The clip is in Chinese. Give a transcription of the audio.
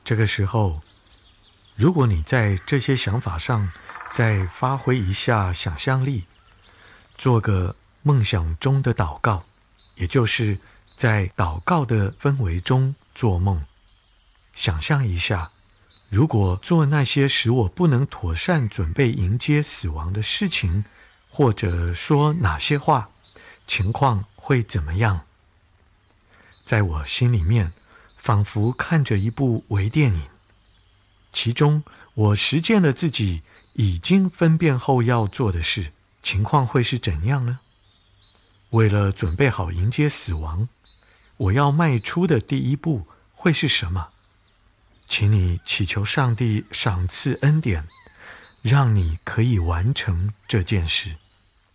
这个时候，如果你在这些想法上再发挥一下想象力，做个梦想中的祷告，也就是在祷告的氛围中做梦，想象一下，如果做那些使我不能妥善准备迎接死亡的事情，或者说哪些话，情况会怎么样？在我心里面，仿佛看着一部微电影，其中我实践了自己已经分辨后要做的事，情况会是怎样呢？为了准备好迎接死亡，我要迈出的第一步会是什么？请你祈求上帝赏赐恩典，让你可以完成这件事。